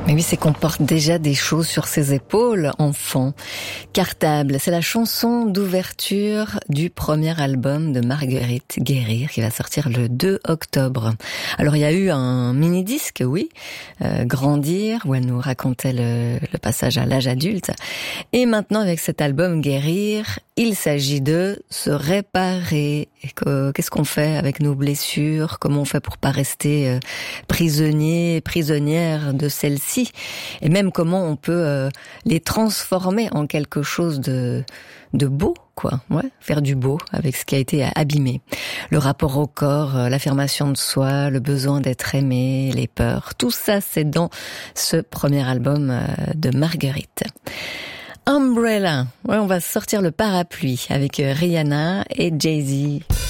Mais oui, c'est qu'on porte déjà des choses sur ses épaules, enfant. Cartable, c'est la chanson d'ouverture du premier album de Marguerite Guérir qui va sortir le 2 octobre. Alors il y a eu un mini-disque, oui, Grandir, où elle nous racontait le passage à l'âge adulte. Et maintenant avec cet album Guérir, il s'agit de se réparer. Qu'est-ce qu'on fait avec nos blessures? Comment on fait pour pas rester prisonnière de celles-ci? Et même comment on peut les transformer en quelque chose de beau, quoi. Ouais, faire du beau avec ce qui a été abîmé. Le rapport au corps, l'affirmation de soi, le besoin d'être aimé, les peurs. Tout ça, c'est dans ce premier album de Marguerite. Umbrella. Ouais, on va sortir le parapluie avec Rihanna et Jay-Z.